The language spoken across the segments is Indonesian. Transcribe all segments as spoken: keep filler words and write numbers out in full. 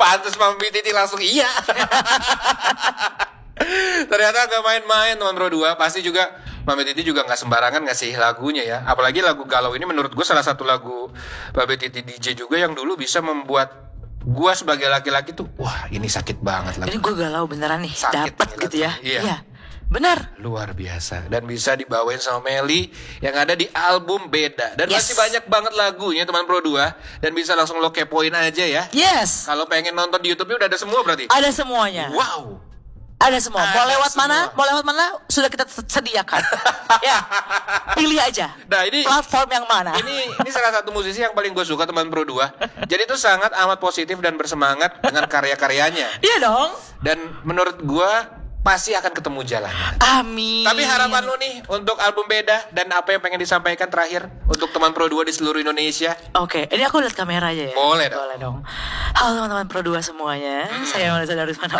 Pantes Mami Titi langsung iya. Ternyata gak main-main teman Pro dua. Pasti juga Mami Titi juga gak sembarangan ngasih lagunya ya. Apalagi lagu Galau ini menurut gue salah satu lagu Mami Titi D J juga yang dulu bisa membuat gue sebagai laki-laki tuh, wah ini sakit banget lagu. Ini gue galau beneran nih, Sakit dapat nih gitu ya. Iya. Iya. Benar. Luar biasa. Dan bisa dibawain sama Meli yang ada di album Beda. Dan Yes. masih banyak banget lagunya teman Pro dua. Dan bisa langsung lo kepoin aja ya. Yes. Kalau pengen nonton di YouTube udah ada semua berarti? Ada semuanya. Wow. Ada semua. Mau Ada lewat semua. mana? Mau lewat mana? Sudah kita sediakan. Ya. Pilih aja. Nah, ini platform yang mana? Ini ini salah satu musisi yang paling gue suka teman Pro dua. Jadi itu sangat amat positif dan bersemangat dengan karya-karyanya. Iya dong. Dan menurut gue pasti akan ketemu jalan. Amin. Tapi harapan lu nih untuk album Beda dan apa yang pengen disampaikan terakhir untuk teman Pro dua di seluruh Indonesia? Oke, ini aku lihat kamera aja ya. Boleh dong. Boleh dong. Halo teman-teman Pro dua semuanya. Hmm. Saya Melisa Darusman.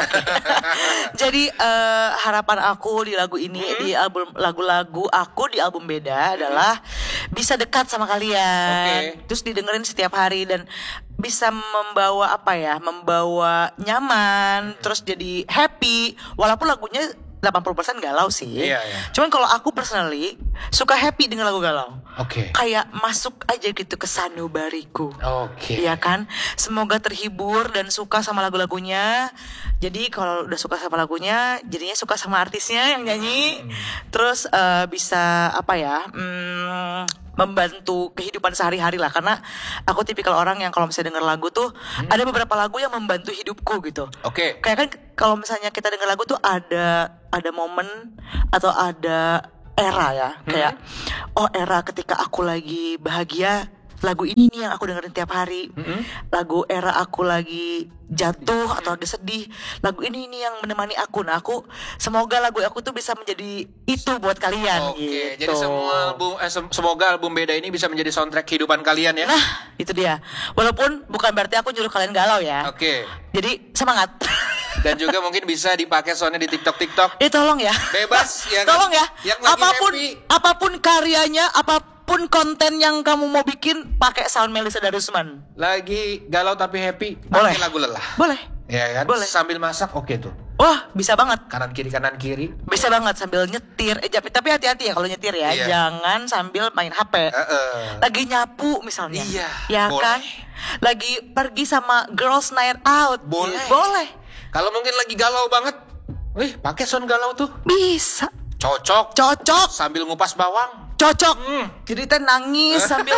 Jadi uh, harapan aku di lagu ini, hmm. di album lagu-lagu aku di album Beda hmm. adalah bisa dekat sama kalian. Okay. Terus didengerin setiap hari dan bisa membawa apa ya? Membawa nyaman, hmm. terus jadi happy walaupun lagunya delapan puluh persen galau sih. Iya, iya. Cuman kalau aku personally suka happy dengan lagu galau. Oke. Okay. Kayak masuk aja gitu ke sanubariku. Oke. Okay. Iya kan? Semoga terhibur dan suka sama lagu-lagunya. Jadi kalau udah suka sama lagunya, jadinya suka sama artisnya yang nyanyi. Hmm. Terus uh, bisa apa ya? Hmm, membantu kehidupan sehari-hari lah. Karena aku tipikal orang yang kalau misalnya denger lagu tuh hmm. ada beberapa lagu yang membantu hidupku gitu. Oke. Okay. Kayak kan kalau misalnya kita denger lagu tuh ada ada momen atau ada era ya. Hmm. Kayak oh era ketika aku lagi bahagia, lagu ini nih yang aku dengerin tiap hari. Mm-hmm. Lagu era aku lagi jatuh mm-hmm. atau lagi sedih, lagu ini nih yang menemani aku. Nah aku semoga lagu aku tuh bisa menjadi itu buat kalian. Oke, gitu. Jadi semua album eh, semoga album Beda ini bisa menjadi soundtrack kehidupan kalian ya. Nah itu dia. Walaupun bukan berarti aku nyuruh kalian galau ya. Oke. Jadi semangat. Dan juga mungkin bisa dipakai soundnya di TikTok TikTok. Eh tolong ya. Bebas ya kan? Tolong ya. Yang lagi apapun happy. apapun karyanya, apapun konten yang kamu mau bikin, pakai sound Melisa Darusman. Lagi galau tapi happy, boleh. Pakai lagu lelah. Boleh. Ya kan? Boleh. Sambil masak oke tuh. Wah, bisa banget. Kanan kiri kanan kiri. Bisa banget sambil nyetir. Eh, tapi hati-hati ya kalau nyetir ya. Iya. Jangan sambil main H P. Uh-uh. Lagi nyapu misalnya. Iya. Ya boleh. kan? Lagi pergi sama girls night out. Boleh. Boleh. Kalau mungkin lagi galau banget, wih, pakai sound galau tuh. Bisa. Cocok. Cocok. Sambil ngupas bawang. Cocok. Hmm. Jadi teh nangis sambil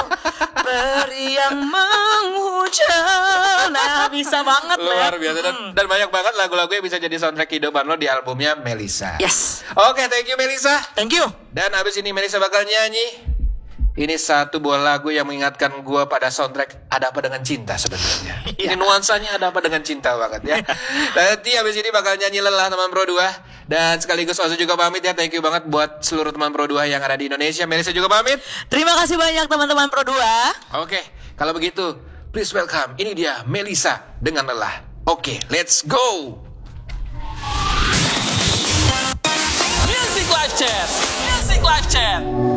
peri yang menghujam. Nah, bisa banget. Luar ya. biasa dan, hmm. dan banyak banget lagu-lagu yang bisa jadi soundtrack kehidupan lo di albumnya Melisa. Yes. Oke, thank you Melisa. Thank you. Dan abis ini Melisa bakal nyanyi. Ini satu buah lagu yang mengingatkan gue pada soundtrack Ada Apa Dengan Cinta sebenarnya. Ini nuansanya ada apa dengan cinta banget ya. Nanti abis ini bakal nyanyi lelah teman Pro dua. Dan sekaligus Ozu juga pamit ya. Thank you banget buat seluruh teman Pro dua yang ada di Indonesia. Melisa juga pamit. Terima kasih banyak teman-teman Pro dua. Oke, kalau begitu please welcome. Ini dia Melisa dengan lelah. Oke, let's go. Music Live Chat. Music Live Chat.